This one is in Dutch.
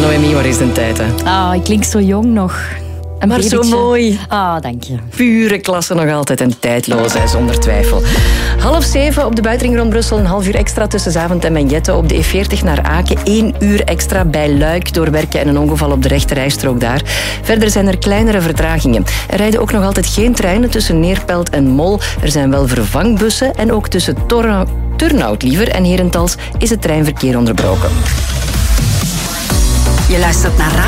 Noémie, waar is de tijd? Hè? Ik klink zo jong nog. Maar babytje. Zo mooi. Dank je. Pure klasse nog altijd en tijdloos, hè, zonder twijfel. 6:30 op de buitenring rond Brussel. Een half uur extra tussen Zaventem en Menjette. Op de E40 naar Aken. 1 uur extra bij Luik door werken en een ongeval op de rechterrijstrook daar. Verder zijn er kleinere vertragingen. Er rijden ook nog altijd geen treinen tussen Neerpelt en Mol. Er zijn wel vervangbussen en ook tussen Turnhout en Herentals is het treinverkeer onderbroken. Je luistert naar